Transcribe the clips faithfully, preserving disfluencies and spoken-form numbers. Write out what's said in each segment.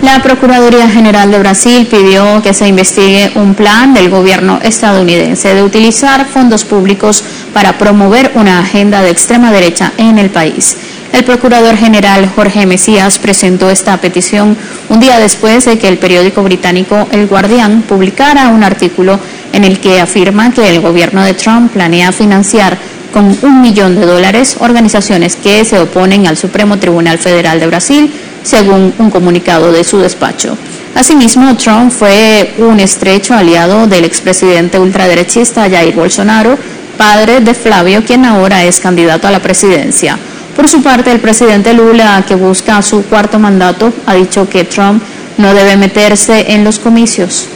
La Procuraduría General de Brasil pidió que se investigue un plan del gobierno estadounidense de utilizar fondos públicos para promover una agenda de extrema derecha en el país. El Procurador General Jorge Mesías presentó esta petición un día después de que el periódico británico El Guardián publicara un artículo en el que afirma que el gobierno de Trump planea financiar con un millón de dólares organizaciones que se oponen al Supremo Tribunal Federal de Brasil, según un comunicado de su despacho. Asimismo, Trump fue un estrecho aliado del expresidente ultraderechista Jair Bolsonaro, padre de Flavio, quien ahora es candidato a la presidencia. Por su parte, el presidente Lula, que busca su cuarto mandato, ha dicho que Trump no debe meterse en los comicios.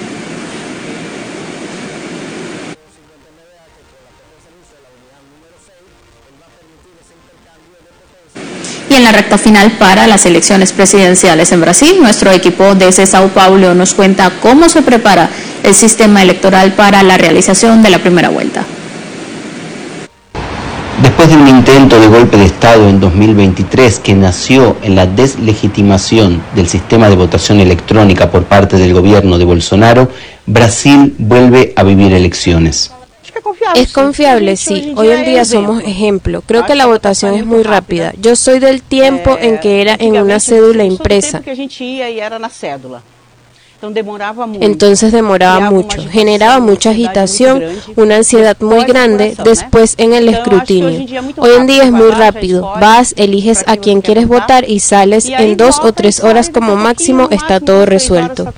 Y en la recta final para las elecciones presidenciales en Brasil, nuestro equipo desde Sao Paulo nos cuenta cómo se prepara el sistema electoral para la realización de la primera vuelta. Después de un intento de golpe de Estado en dos mil veintitrés que nació en la deslegitimación del sistema de votación electrónica por parte del gobierno de Bolsonaro, Brasil vuelve a vivir elecciones. Es confiable, sí. Hoy en día somos ejemplo. Creo que la votación es muy rápida. Yo soy del tiempo en que era en una cédula impresa. Entonces demoraba mucho, generaba mucha agitación, una ansiedad muy grande después en el escrutinio. Hoy en día es muy rápido, vas, eliges a quien quieres votar y sales en dos o tres horas como máximo, está todo resuelto.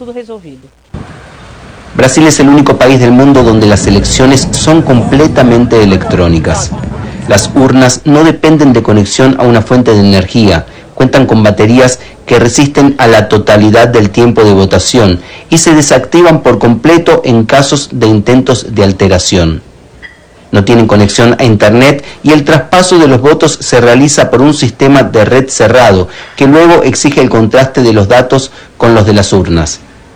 Brasil es el único país del mundo donde las elecciones son completamente electrónicas. Las urnas no dependen de conexión a una fuente de energía, cuentan con baterías que resisten a la totalidad del tiempo de votación y se desactivan por completo en casos de intentos de alteración. No tienen conexión a internet y el traspaso de los votos se realiza por un sistema de red cerrado que luego exige el contraste de los datos con los de las urnas.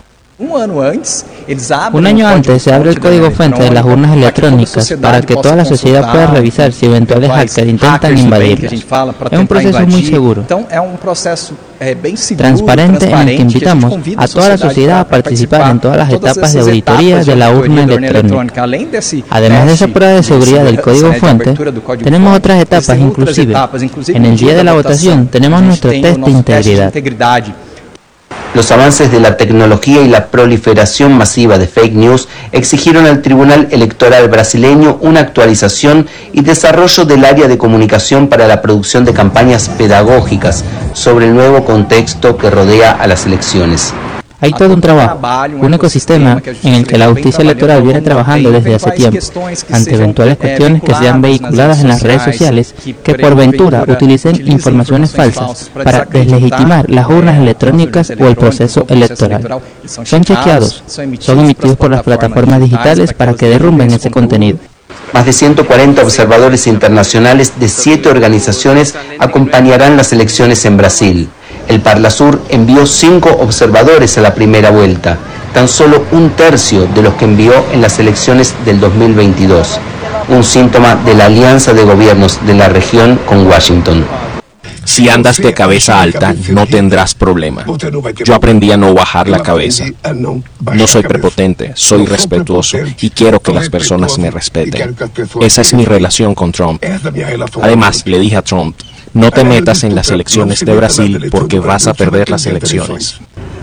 Un año antes se abre el código fuente de las urnas electrónicas para que toda la sociedad pueda revisar si eventuales hackers intentan invadirlas. Es un proceso muy seguro, transparente, en el que invitamos a toda la sociedad a participar en todas las etapas de auditoría de la urna electrónica. Además de esa prueba de seguridad del código fuente, tenemos otras etapas inclusive. En el día de la votación tenemos nuestro test de integridad. Los avances de la tecnología y la proliferación masiva de fake news exigieron al Tribunal Electoral brasileño una actualización y desarrollo del área de comunicación para la producción de campañas pedagógicas sobre el nuevo contexto que rodea a las elecciones. Hay todo un trabajo, un ecosistema en el que la justicia electoral viene trabajando desde hace tiempo, ante eventuales cuestiones que sean vehiculadas en las redes sociales que por ventura utilicen informaciones falsas para deslegitimar las urnas electrónicas o el proceso electoral. Son chequeados, son emitidos por las plataformas digitales para que derrumben ese contenido. Más de ciento cuarenta observadores internacionales de siete organizaciones acompañarán las elecciones en Brasil. El Parlasur envió cinco observadores a la primera vuelta, tan solo un tercio de los que envió en las elecciones del dos mil veintidós, un síntoma de la alianza de gobiernos de la región con Washington. Si andas de cabeza alta, no tendrás problema. Yo aprendí a no bajar la cabeza. No soy prepotente, soy respetuoso y quiero que las personas me respeten. Esa es mi relación con Trump. Además, le dije a Trump, no te metas en las elecciones de Brasil porque vas a perder las elecciones.